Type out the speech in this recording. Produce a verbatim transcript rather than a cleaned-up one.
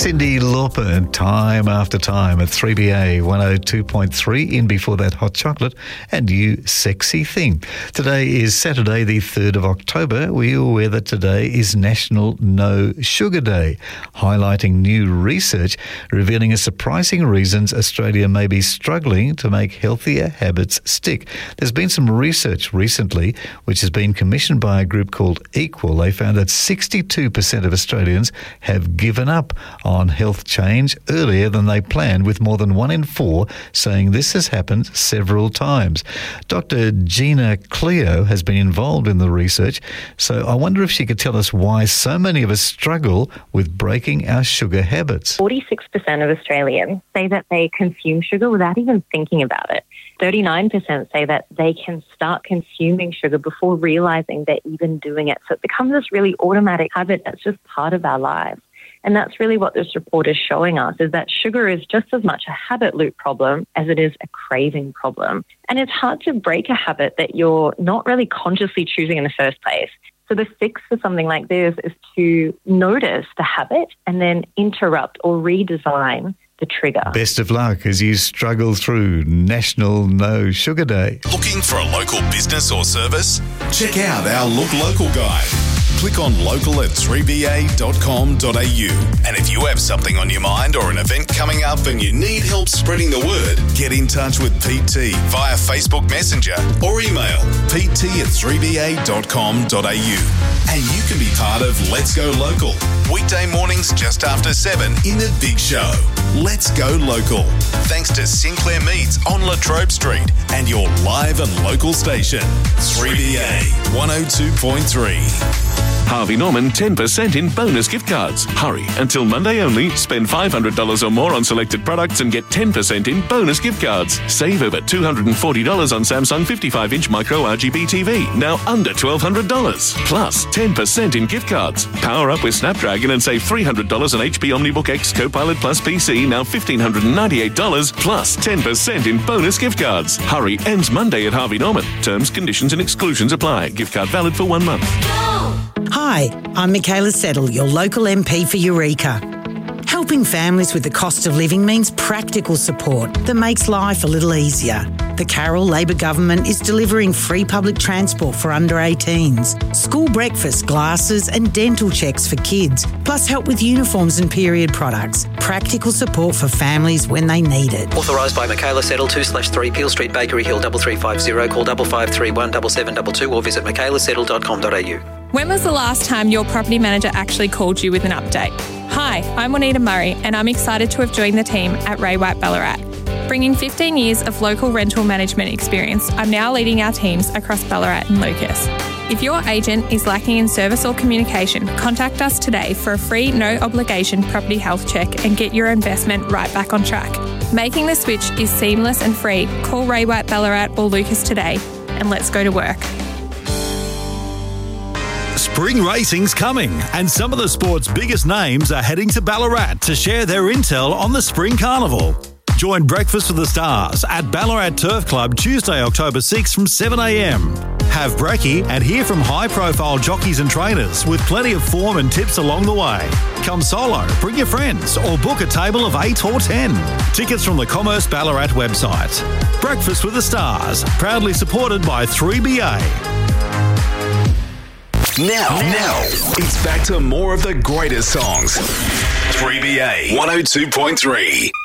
Cyndi Lauper and Time After Time at three B A one oh two point three. In before that, Hot Chocolate and You Sexy Thing. Today is Saturday, the third of October. Were you aware that today is National No Sugar Day, highlighting new research revealing a surprising reasons Australia may be struggling to make healthier habits stick. There's been some research recently which has been commissioned by a group called Equal. They found that sixty-two percent of Australians have given up on health change earlier than they planned, with more than one in four saying this has happened several times. Doctor Gina Cleo has been involved in the research, so I wonder if she could tell us why so many of us struggle with breaking our sugar habits. forty-six percent of Australians say that they consume sugar without even thinking about it. thirty-nine percent say that they can start consuming sugar before realising they're even doing it. So it becomes this really automatic habit that's just part of our lives. And that's really what this report is showing us, is that sugar is just as much a habit loop problem as it is a craving problem. And it's hard to break a habit that you're not really consciously choosing in the first place. So the fix for something like this is to notice the habit and then interrupt or redesign the trigger. Best of luck as you struggle through National No Sugar Day. Looking for a local business or service? Check out our Look Local guide. Click on local at three b a dot com dot a u. And if you have something on your mind or an event coming up and you need help spreading the word, get in touch with Pete T via Facebook Messenger or email pete t at three b a dot com dot a u. And you can be part of Let's Go Local. Weekday mornings just after seven in the Big Show. Let's Go Local. Thanks to Sinclair Meats on Latrobe Street and your live and local station, three B A one oh two point three. Harvey Norman ten percent in bonus gift cards. Hurry, until Monday only. Spend five hundred dollars or more on selected products and get ten percent in bonus gift cards. Save over two hundred forty dollars on Samsung fifty-five inch micro R G B T V, now under twelve hundred dollars. Plus ten percent in gift cards. Power up with Snapdragon and save three hundred dollars on H P OmniBook X Copilot Plus P C, now one thousand five hundred ninety-eight dollars, plus ten percent in bonus gift cards. Hurry, ends Monday at Harvey Norman. Terms, conditions and exclusions apply. Gift card valid for one month. Hi, I'm Michaela Settle, your local M P for Eureka. Helping families with the cost of living means practical support that makes life a little easier. The Carroll Labor Government is delivering free public transport for under eighteens, school breakfast, glasses and dental checks for kids, plus help with uniforms and period products. Practical support for families when they need it. Authorised by Michaela Settle, two slash three Peel Street, Bakery Hill, three three five zero. Call five five three one seven seven two two or visit michaela settle dot com dot a u. When was the last time your property manager actually called you with an update? Hi, I'm Juanita Murray and I'm excited to have joined the team at Ray White Ballarat. Bringing fifteen years of local rental management experience, I'm now leading our teams across Ballarat and Lucas. If your agent is lacking in service or communication, contact us today for a free, no-obligation property health check and get your investment right back on track. Making the switch is seamless and free. Call Ray White Ballarat or Lucas today and let's go to work. Spring racing's coming, and some of the sport's biggest names are heading to Ballarat to share their intel on the Spring Carnival. Join Breakfast with the Stars at Ballarat Turf Club Tuesday, October sixth from seven a m. Have brekkie and hear from high-profile jockeys and trainers with plenty of form and tips along the way. Come solo, bring your friends, or book a table of eight or ten. Tickets from the Commerce Ballarat website. Breakfast with the Stars, proudly supported by three B A. Now, now, it's back to more of the greatest songs. three B A one oh two point three.